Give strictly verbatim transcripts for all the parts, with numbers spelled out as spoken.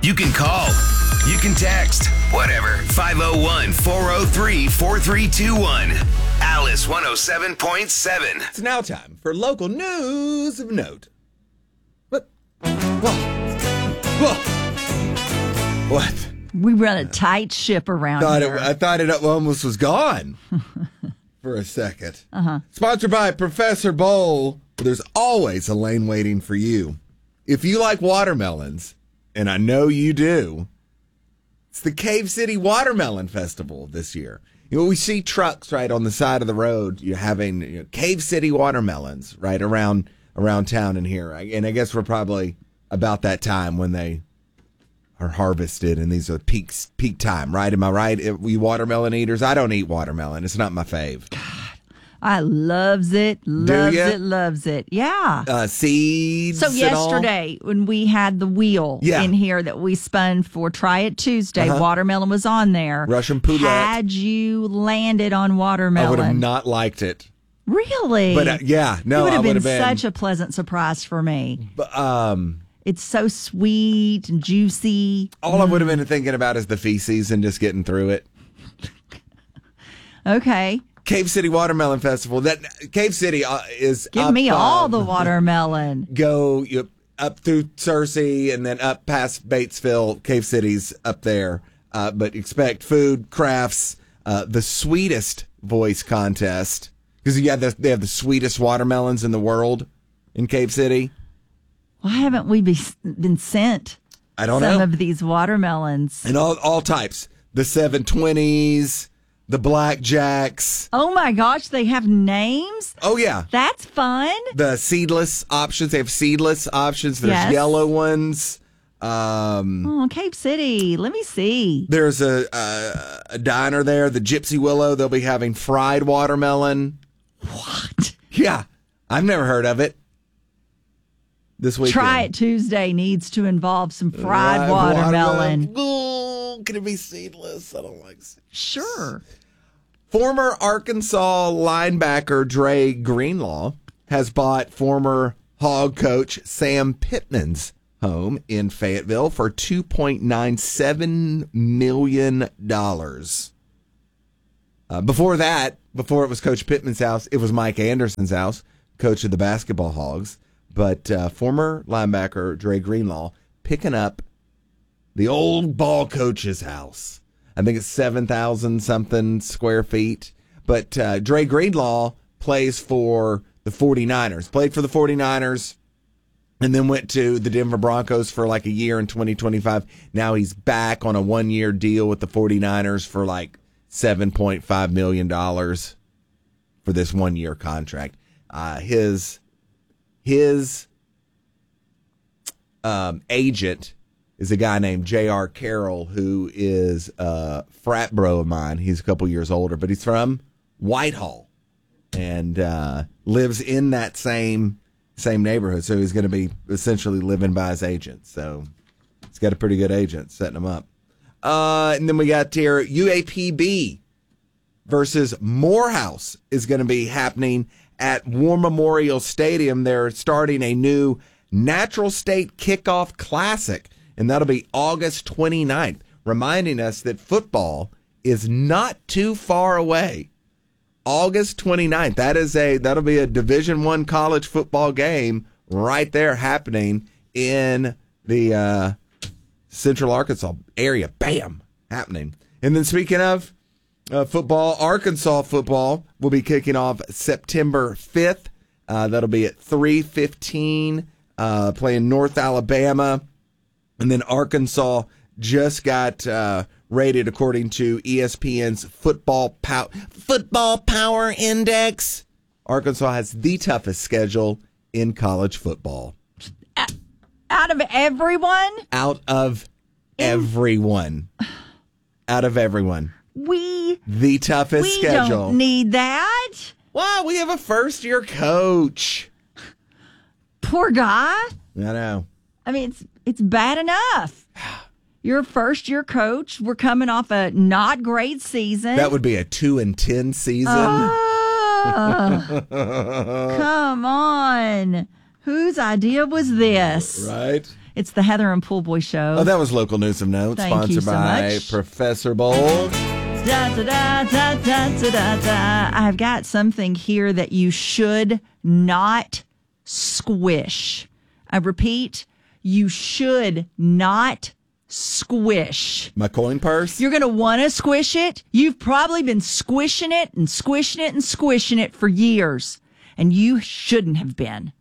You can call. You can text. Whatever. five oh one, four oh three, four three two one. Alice one oh seven point seven. It's now time for local news of note. What? What? What? What? We run a tight ship around Thought here. it, I thought it almost was gone for a second. Uh-huh. Sponsored by Professor Bowl. There's always a lane waiting for you. If you like watermelons, and I know you do, it's the Cave City Watermelon Festival this year. You know, we see trucks right on the side of the road. You're having you know, Cave City watermelons right around around town in here, and I guess we're probably about that time when they are harvested, and these are peak peak time, right? Am I right? If we watermelon eaters. I don't eat watermelon. It's not my fave. I loves it, loves ya? it, loves it. Yeah. Uh, seeds. So and all? yesterday, when we had the wheel Yeah. in here that we spun for Try It Tuesday, Uh-huh. watermelon was on there. Russian poulet. Had you landed on watermelon? I would have not liked it. Really? But uh, yeah, no, it would I have would been, have been such a pleasant surprise for me. But, um, It's so sweet and juicy. all I would have been thinking about is the feces and just getting through it. Okay. Cave City Watermelon Festival. That Cave City uh, is Give up, me all um, the watermelon. Go you, up through Searcy and then up past Batesville. Cave City's up there. Uh, but expect food, crafts, uh, the sweetest voice contest. Because yeah, the, they have the sweetest watermelons in the world in Cave City. Why haven't we be, been sent I don't some know. of these watermelons? And all, all types. The seven twenties, the blackjacks. Oh my gosh, they have names? Oh, yeah. That's fun. The seedless options. They have seedless options. There's Yes. yellow ones. Um, Oh, Cape City. Let me see. there's a, a a diner there, the Gypsy Willow. They'll be having fried watermelon. What? Yeah, I've never heard of it. This weekend. Try It Tuesday needs to involve some fried Fried watermelon. Ooh, can it be seedless? I don't like seedless. Sure. Former Arkansas linebacker Dre Greenlaw has bought former Hog coach Sam Pittman's home in Fayetteville for two point nine seven million dollars. Uh, before that, before it was Coach Pittman's house, it was Mike Anderson's house, coach of the basketball Hogs. But uh, former linebacker Dre Greenlaw picking up the old ball coach's house. I think it's seven thousand something square feet. But uh, Dre Greenlaw plays for the 49ers. Played for the 49ers and then went to the Denver Broncos for like a year in twenty twenty-five. Now he's back on a one-year deal with the 49ers for like seven point five million dollars for this one-year contract. Uh, his his um, agent is a guy named J R. Carroll, who is a frat bro of mine. He's a couple years older, but he's from Whitehall and uh, lives in that same same neighborhood. So he's going to be essentially living by his agent. So he's got a pretty good agent setting him up. Uh, and then we got here U A P B versus Morehouse is going to be happening at War Memorial Stadium. They're starting a new Natural State Kickoff Classic, and that'll be August twenty-ninth, reminding us that football is not too far away. August twenty-ninth. That is a that'll be a Division One college football game right there happening in the uh, Central Arkansas area. Bam, happening. And then speaking of uh, football, Arkansas football will be kicking off September fifth. Uh, that'll be at three fifteen, uh, playing North Alabama. And then Arkansas just got uh, rated, according to E S P N's Football Pow- Football Power Index. Arkansas has the toughest schedule in college football. Out of everyone, Out of everyone. Out of everyone. we The toughest we schedule. don't need that. Wow, we have a first-year coach. Poor guy. I know. I mean, it's it's bad enough. You're a first year coach. We're coming off a not great season. That would be a two and ten season. Oh, come on. Whose idea was this? Right? It's the Heather and Pool Boy Show. Oh, that was local news of note, Thank sponsored you so by much. Professor Bold. Da, da, da, da, da, da, da, da. I've got something here that you should not squish. I repeat, you should not squish. My coin purse? You're going to want to squish it. You've probably been squishing it and squishing it and squishing it for years, and you shouldn't have been.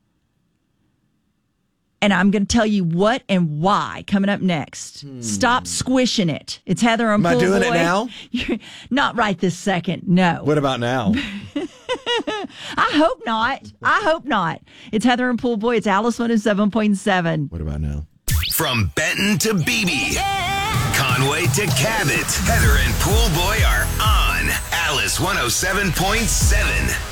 And I'm going to tell you what and why coming up next. Hmm. Stop squishing it. It's Heather and Am Pool I doing Boy. it now? You're not right this second. No. What about now? I hope not. I hope not. It's Heather and Pool Boy. It's Alice one oh seven point seven. What about now? From Benton to Beebe, Conway to Cabot, Heather and Pool Boy are on Alice one oh seven point seven.